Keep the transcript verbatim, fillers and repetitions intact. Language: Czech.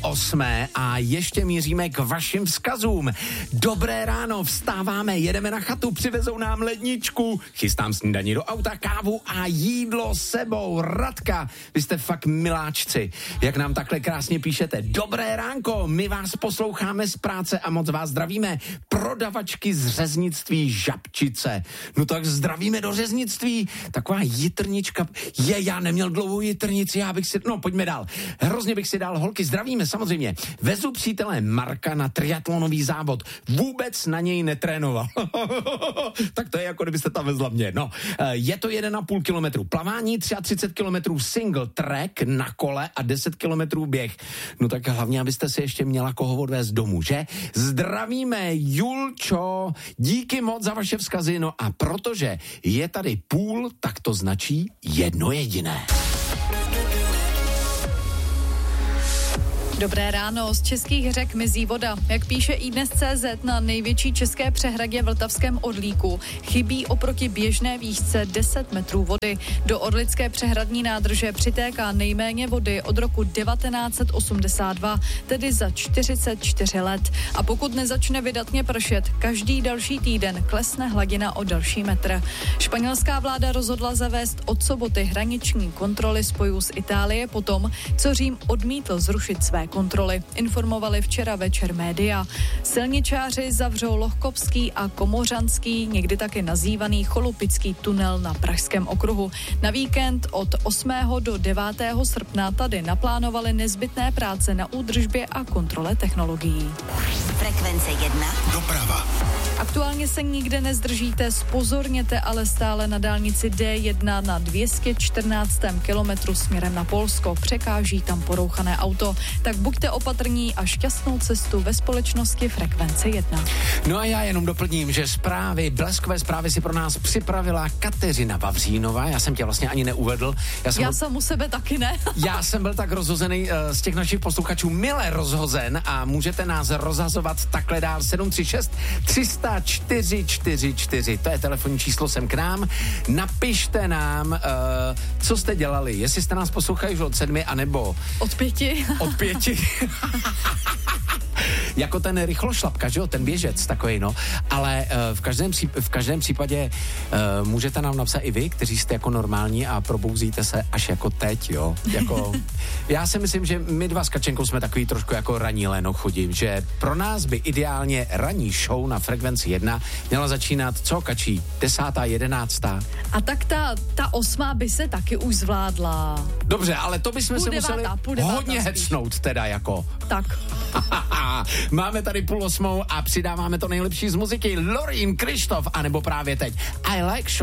osmé a ještě míříme k vašim vzkazům. Dobré ráno, vstáváme, jedeme na chatu, přivezou nám ledničku, chystám snídaní do auta, kávu a jídlo sebou. Radka, vy jste fakt miláčci, jak nám takhle krásně píšete. Dobré ránko, my vás posloucháme z práce a moc vás zdravíme. Prodavačky z řeznictví Žabčice. No tak zdravíme do řeznictví. Taková jitrnička. Je, já neměl dlouhou jitrnici, já bych si... No, pojďme dál. Hrozně bych si dal. Holky, zdravíme, samozřejmě. Vezu přítele Marka na triatlonový závod. Vůbec na něj netrénoval. Tak to je jako kdybyste tam vezla mě. No, je to jeden a půl kilometru plavání, třicet tři kilometrů single track na kole a deset kilometrů běh. No tak hlavně, abyste si ještě měla koho odvést domů, že? Zdravíme, Julčo, díky moc za vaše vzkazy, no a protože je tady půl, tak to značí jedno jediné. Dobré ráno, z českých řek mizí voda. Jak píše iDnes tečka cé zet, na největší české přehradě Vltavském Orlíku chybí oproti běžné výšce deset metrů vody. Do Orlické přehradní nádrže přitéká nejméně vody od roku devatenáct set osmdesát dva, tedy za čtyřicet čtyři let. A pokud nezačne vydatně pršet, každý další týden klesne hladina o další metr. Španělská vláda rozhodla zavést od soboty hraniční kontroly spojů z Itálie potom, co Řím odmítl zrušit své kontroly, informovali včera večer média. Silničáři zavřou Lohkovský a Komořanský, někdy taky nazývaný Cholupický tunel na Pražském okruhu. Na víkend od osmého do devátého srpna tady naplánovali nezbytné práce na údržbě a kontrole technologií. Frekvence jedna. Doprava. Aktuálně se nikde nezdržíte, zpozorněte ale stále na dálnici D jedna na dvě stě čtrnáctém kilometru směrem na Polsko. Překáží tam porouchané auto. Tak buďte opatrní a šťastnou cestu ve společnosti Frekvence jedna. No a já jenom doplním, že zprávy, bleskové zprávy si pro nás připravila Kateřina Vavřínová. Já jsem tě vlastně ani neuvedl. Já jsem, já byl, jsem u sebe taky ne. Já jsem byl tak rozhozený uh, z těch našich posluchačů, mile rozhozen, a můžete nás rozhazovat takhle dál. Sedm tři šest tři sta čtyři čtyři čtyři, to je telefonní číslo sem k nám. Napište nám, uh, co jste dělali, jestli jste nás poslouchali už od sedmi, anebo od pěti. Od pěti. Jako ten rychlošlapka, že jo, ten běžec takovej, no. Ale uh, v, každém pří, v každém případě uh, můžete nám napsat i vy, kteří jste jako normální a probouzíte se až jako teď, jo. Jako, já si myslím, že my dva s Kačenkou jsme takový trošku jako ranní lenochodí, že pro nás by ideálně ranní show na Frekvenci jedna měla začínat, co, Kačí, desátá, jedenáctá? A tak ta, ta osmá by se taky už zvládla. Dobře, ale to bychom se museli hodně hecnout teda jako. Tak. Máme tady půl osmou a přidáváme to nejlepší z muziky. Lorin, Krištof, anebo právě teď I Like Show.